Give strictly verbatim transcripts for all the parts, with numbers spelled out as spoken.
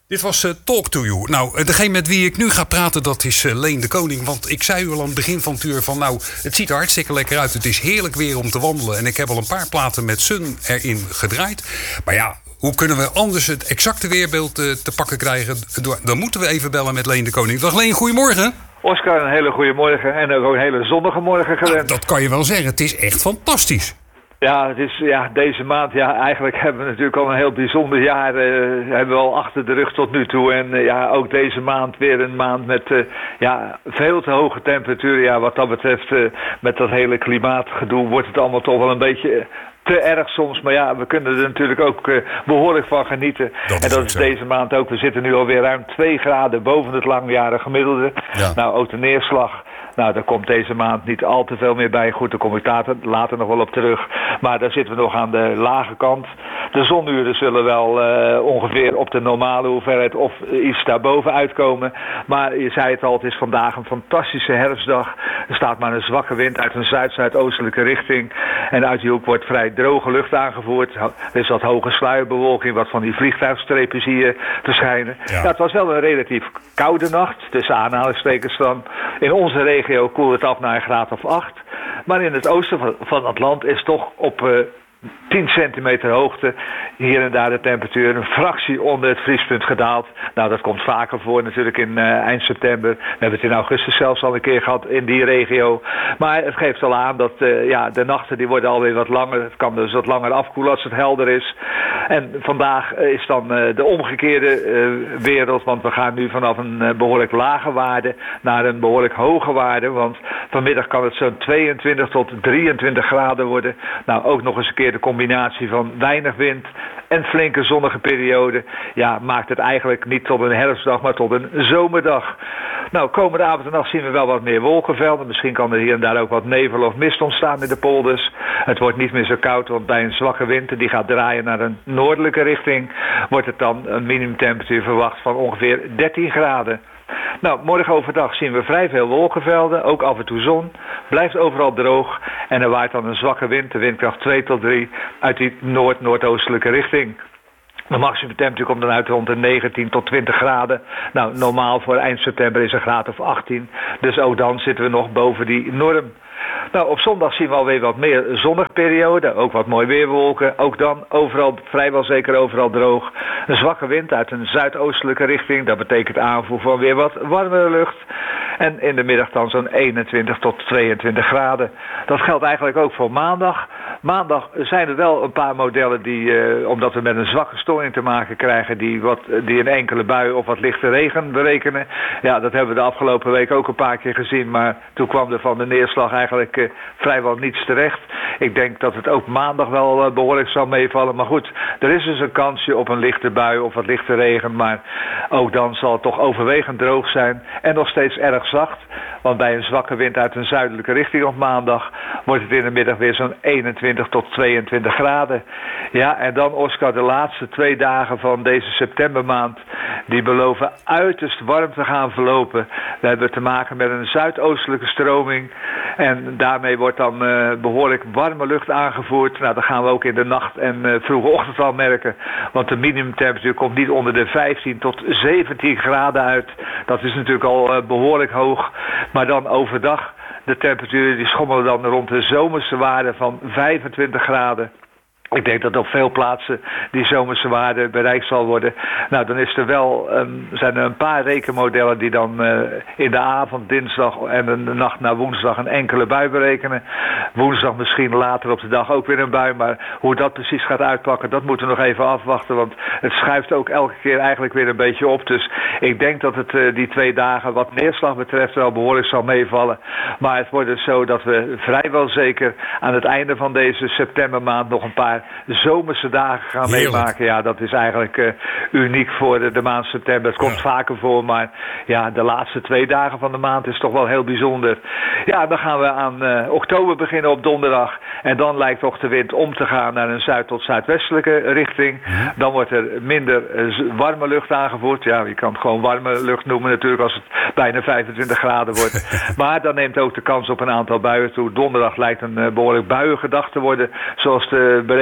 Dit was uh, Talk to You. Nou, degene met wie ik nu ga praten, dat is uh, Leen de Koning. Want ik zei u al aan het begin van het uur van... nou, het ziet er hartstikke lekker uit. Het is heerlijk weer om te wandelen. En ik heb al een paar platen met Sun erin gedraaid. Maar ja, hoe kunnen we anders het exacte weerbeeld uh, te pakken krijgen? Dan moeten we even bellen met Leen de Koning. Dag Leen, goedemorgen. Oscar, een hele goede morgen en ook een hele zonnige morgen gewend. Nou, dat kan je wel zeggen. Het is echt fantastisch. Ja, het is, ja, deze maand, ja, eigenlijk hebben we natuurlijk al een heel bijzonder jaar, uh, hebben we al achter de rug tot nu toe. En uh, ja, ook deze maand weer een maand met uh, ja, veel te hoge temperaturen. Ja, wat dat betreft, uh, met dat hele klimaatgedoe wordt het allemaal toch wel een beetje... te erg soms, maar ja, we kunnen er natuurlijk ook uh, behoorlijk van genieten. Dat en dat is zo. Deze maand ook. We zitten nu alweer ruim twee graden boven het langjarige gemiddelde. Ja. Nou, ook de neerslag. Nou, daar komt deze maand niet al te veel meer bij. Goed, daar kom ik later, later nog wel op terug. Maar daar zitten we nog aan de lage kant. De zonuren zullen wel uh, ongeveer op de normale hoeveelheid of iets daarboven uitkomen. Maar je zei het al, het is vandaag een fantastische herfstdag. Er staat maar een zwakke wind uit een zuid-zuidoostelijke richting. En uit die hoek wordt vrij droge lucht aangevoerd. Er is wat hoge sluierbewolking, wat van die vliegtuigstrepen zie je verschijnen. Ja. Ja, het was wel een relatief koude nacht, tussen aanhalingstekens dan. In onze regio koelt het af naar een graad of acht. Maar in het oosten van het land is toch op uh, tien centimeter hoogte hier en daar de temperatuur een fractie onder het vriespunt gedaald. Nou, dat komt vaker voor natuurlijk in uh, eind september. We hebben het in augustus zelfs al een keer gehad in die regio. Maar het geeft al aan dat uh, ja, de nachten die worden alweer wat langer. Het kan dus wat langer afkoelen als het helder is. En vandaag is dan uh, de omgekeerde uh, wereld. Want we gaan nu vanaf een uh, behoorlijk lage waarde naar een behoorlijk hoge waarde. Want vanmiddag kan het zo'n tweeëntwintig tot drieëntwintig graden worden. Nou, ook nog eens een keer de combinatie van weinig wind en flinke zonnige periode, ja, maakt het eigenlijk niet tot een herfstdag, maar tot een zomerdag. Nou, komende avond en nacht zien we wel wat meer wolkenvelden. Misschien kan er hier en daar ook wat nevel of mist ontstaan in de polders. Het wordt niet meer zo koud, want bij een zwakke wind die gaat draaien naar een noordelijke richting, wordt het dan een minimumtemperatuur verwacht van ongeveer dertien graden. Nou, morgen overdag zien we vrij veel wolkenvelden, ook af en toe zon. Blijft overal droog en er waait dan een zwakke wind, de windkracht twee tot drie, uit die noord-noordoostelijke richting. De maximumtemperatuur komt dan uit rond de negentien tot twintig graden. Nou, normaal voor eind september is een graad of achttien. Dus ook dan zitten we nog boven die norm. Nou, op zondag zien we alweer wat meer zonnige periode. Ook wat mooi weerwolken. Ook dan overal, vrijwel zeker overal droog. Een zwakke wind uit een zuidoostelijke richting. Dat betekent aanvoer van weer wat warmere lucht. En in de middag dan zo'n eenentwintig tot tweeëntwintig graden. Dat geldt eigenlijk ook voor maandag. Maandag zijn er wel een paar modellen die, uh, omdat we met een zwakke storing te maken krijgen, die, wat, die een enkele bui of wat lichte regen berekenen. Ja, dat hebben we de afgelopen week ook een paar keer gezien, maar toen kwam er van de neerslag eigenlijk uh, vrijwel niets terecht. Ik denk dat het ook maandag wel uh, behoorlijk zal meevallen. Maar goed, er is dus een kansje op een lichte bui of wat lichte regen, maar ook dan zal het toch overwegend droog zijn en nog steeds erg zacht. Want bij een zwakke wind uit een zuidelijke richting op maandag wordt het in de middag weer zo'n eenentwintig tot tweeëntwintig graden. Ja, en dan, Oscar, de laatste twee dagen van deze septembermaand, die beloven uiterst warm te gaan verlopen. We hebben te maken met een zuidoostelijke stroming en daarmee wordt dan uh, behoorlijk warme lucht aangevoerd. Nou, dat gaan we ook in de nacht en uh, vroege ochtend al merken, want de minimumtemperatuur komt niet onder de vijftien tot zeventien graden uit. Dat is natuurlijk al uh, behoorlijk hoog, maar dan overdag de temperaturen die schommelen dan rond de zomerse waarde van vijfentwintig graden. Ik denk dat op veel plaatsen die zomerse waarde bereikt zal worden. Nou, dan is er wel, um, zijn er een paar rekenmodellen die dan uh, in de avond, dinsdag en de nacht naar woensdag een enkele bui berekenen. Woensdag misschien later op de dag ook weer een bui, maar hoe dat precies gaat uitpakken, dat moeten we nog even afwachten. Want het schuift ook elke keer eigenlijk weer een beetje op. Dus ik denk dat het uh, die twee dagen wat neerslag betreft wel behoorlijk zal meevallen. Maar het wordt dus zo dat we vrijwel zeker aan het einde van deze septembermaand nog een paar zomerse dagen gaan Heerlijk. meemaken. Ja, dat is eigenlijk uh, uniek voor de, de maand september. Het komt ja. vaker voor, maar ja, de laatste twee dagen van de maand is toch wel heel bijzonder. Ja, dan gaan we aan uh, oktober beginnen op donderdag. En dan lijkt toch de wind om te gaan naar een zuid- tot zuidwestelijke richting. Ja. Dan wordt er minder uh, warme lucht aangevoerd. Ja, je kan het gewoon warme lucht noemen natuurlijk als het bijna vijfentwintig graden wordt. Maar dan neemt ook de kans op een aantal buien toe. Donderdag lijkt een uh, behoorlijk buiengedag te worden, zoals de berekening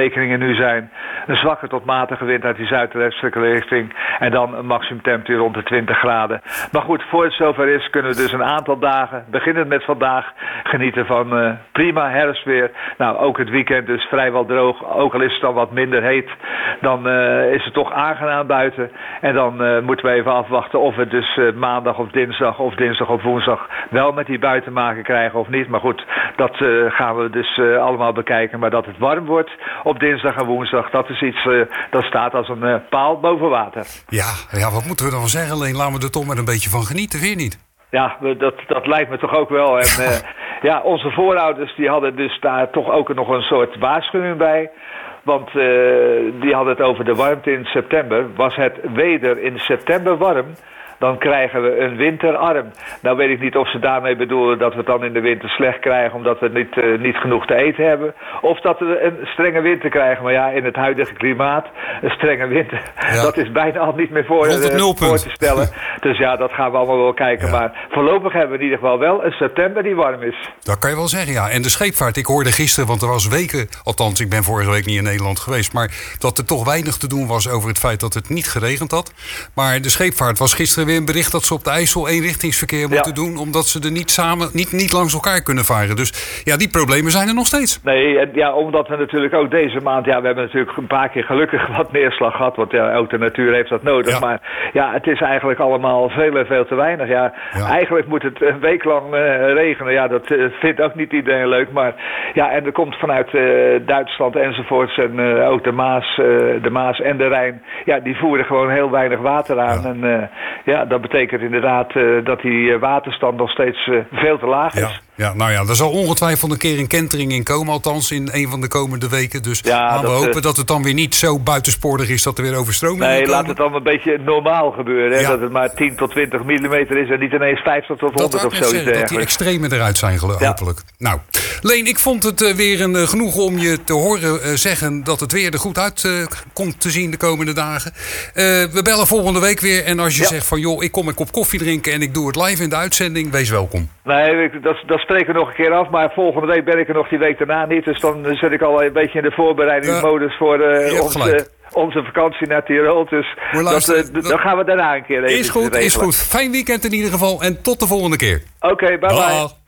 berekeningen nu zijn. Een zwakke tot matige wind uit die zuidwestelijke richting. En dan een maximumtemperatuur rond de twintig graden. Maar goed, voor het zover is kunnen we dus een aantal dagen, beginnend met vandaag, genieten van uh, prima herfstweer. Nou, ook het weekend dus vrijwel droog. Ook al is het dan wat minder heet, dan uh, is het toch aangenaam buiten. En dan uh, moeten we even afwachten of we dus uh, maandag of dinsdag of dinsdag of woensdag wel met die buitenmaken krijgen of niet. Maar goed, dat uh, gaan we dus uh, allemaal bekijken. Maar dat het warm wordt op dinsdag en woensdag, dat is iets uh, dat staat als een uh, paal boven water. Ja, ja, wat moeten we dan zeggen? Alleen laten we er toch met een beetje van genieten, weer niet? Ja, dat, dat lijkt me toch ook wel. En uh, ja, onze voorouders die hadden dus daar toch ook nog een soort waarschuwing bij. Want uh, die hadden het over de warmte in september. Was het weder in september warm, dan krijgen we een winterarm. Nou weet ik niet of ze daarmee bedoelen dat we het dan in de winter slecht krijgen omdat we niet, uh, niet genoeg te eten hebben. Of dat we een strenge winter krijgen. Maar ja, in het huidige klimaat, een strenge winter, ja. dat is bijna al niet meer voor, uh, voor te stellen. Dus ja, dat gaan we allemaal wel kijken. Ja. Maar voorlopig hebben we in ieder geval wel een september die warm is. Dat kan je wel zeggen, ja. En de scheepvaart, ik hoorde gisteren, want er was weken, althans ik ben vorige week niet in Nederland geweest, maar dat er toch weinig te doen was over het feit dat het niet geregend had. Maar de scheepvaart was gisteren weer een bericht dat ze op de IJssel eenrichtingsverkeer moeten ja. doen, omdat ze er niet samen, niet, niet langs elkaar kunnen varen. Dus ja, die problemen zijn er nog steeds. Nee, en ja, omdat we natuurlijk ook deze maand, ja, we hebben natuurlijk een paar keer gelukkig wat neerslag gehad, want ja, ook de natuur heeft dat nodig. Ja. Maar ja, het is eigenlijk allemaal veel en veel te weinig. Ja, ja. Eigenlijk moet het een week lang uh, regenen. Ja, dat uh, vindt ook niet iedereen leuk. Maar ja, en er komt vanuit uh, Duitsland enzovoorts en uh, ook de Maas, uh, de Maas en de Rijn, ja, die voeren gewoon heel weinig water aan. Ja. En uh, ja, dat betekent inderdaad uh, dat die waterstand nog steeds uh, veel te laag is. Ja. Ja, nou ja, er zal ongetwijfeld een keer een kentering in komen, althans in een van de komende weken. Dus ja, gaan we dat, hopen uh, dat het dan weer niet zo buitensporig is dat er weer overstroming nee, komen. laat het dan een beetje normaal gebeuren. Hè? Ja. Dat het maar tien tot twintig millimeter is en niet ineens vijftig tot honderd of zoiets dergelijks. Dat die extremen eruit zijn, ja. hopelijk. Nou, Leen, ik vond het uh, weer een uh, genoegen om je te horen uh, zeggen dat het weer er goed uit uh, komt te zien de komende dagen. Uh, we bellen volgende week weer en als je ja. zegt van joh, ik kom een kop koffie drinken en ik doe het live in de uitzending, wees welkom. Nee, dat, dat spreken we nog een keer af, maar volgende week ben ik er nog die week daarna niet. Dus dan zit ik al een beetje in de voorbereidingsmodus uh, voor uh, onze, onze vakantie naar Tirol. Dus dat, uh, dat, dan gaan we daarna een keer even Is goed, is goed. Fijn weekend in ieder geval en tot de volgende keer. Oké, okay, bye bye. Dag.